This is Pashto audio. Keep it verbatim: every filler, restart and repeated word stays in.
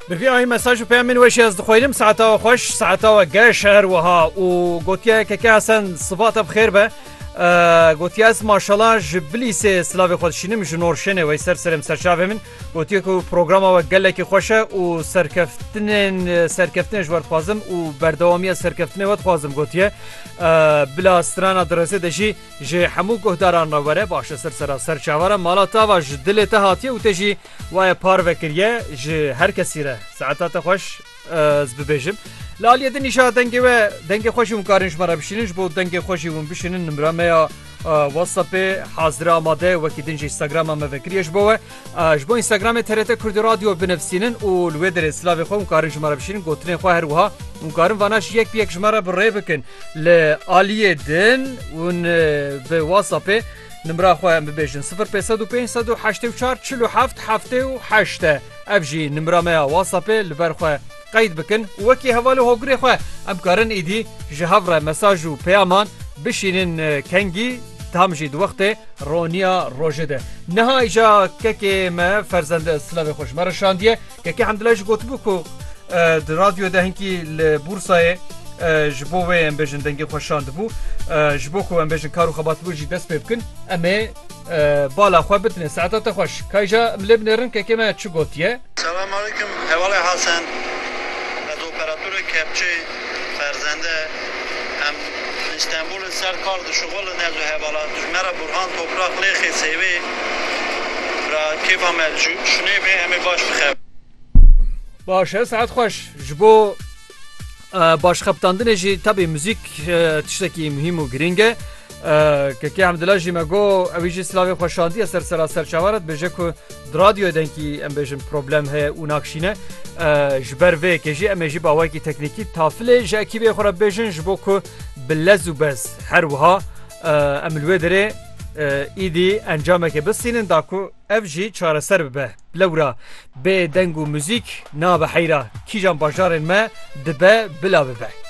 بفي اي مساج بيامن وش از دخويلم ساعتا وخوش ساعتا وقشر وها وقوتيا كيكي حسن صفاتا بخير به گوتی از ماشاءالله جبلیس سلاوی خودشینم جنور شنه و سر سرم سرچاوه من گوتی که پروگرام و گله که خوشه و سرکفتن سرکفتنش ورد خوازم و بردوامی سرکفتنه ورد خوازم گوتیه بلا استران درسه دشی جه همو گهداران را وره باشه سر سر سرچاوره مالا تا و دل تهاتیه و تجی وای پار وکریه جه هر کسی را ساعتات خوش از ببیجم لالیه دنیشا دنگی و دنگی خوشی مکارنش مرا بشینش بود دنگی خوشی ون بشینن نمره میا واتساپ حاضر آماده و کی دنج اینستاگرام ما فکریش بوه جبو اینستاگرام ترت کرد رادیو بنفسینن و لودر اسلاوی خو مکارنش مرا بشینن گوترین خو هر وها مکارن واناش یک بیک شماره بره بکن لالیه دن ون به واتساپ نمره خو ببیجن صفر پنج صفر پنج صفر هشت چهار چهل و هفت هفت و هشت افجی نمره میا واتساپ لبر خو قید بکن وکی حوالو هوگری خواه ام کارن ایدی جهاور مساج و پیامان بشینن کنگی تامجی دو وقت رونیا روجده نها ایجا که ما فرزند اسلاوی خوش مرا شاندیه که الحمدلله گوت بو د رادیو ده هنکی بورسای جبو و ام بجن دنگی خوشاند بو جبو کو ام بجن کارو خبات بو جی دست بکن اما بالا خو بتن ساعات خوش کایجا ملبنرن که ما چ گوتیه سلام علیکم حواله حسن operatör kepçe ferzende hem İstanbul'un ser kardı şuğulu nevzu hevala düşmere Burhan toprak lexi sevi ra kif amel şunu be emi baş bixeb باشه ساعت خوش جبو باش خبطاندن جی tabi müzik tişteki mühim و گرینگه که که الحمدلله جی مگو اویجی سلاوی خوشاندی سر سر سرچاورت بجه که رادیو دنکی ام بجن پروبلم هه اوناکشینه جبر وی که جی ام جی باوی کی تکنیکی تافله جه کی به خورا بجن جبو که بلز و بز هر وها ام الودره ایدی انجامه که بسینن داکو اف جی چاره سر به لورا به دنگو موزیک نا به حیرا کی جان باجارن ما دبه بلا ببه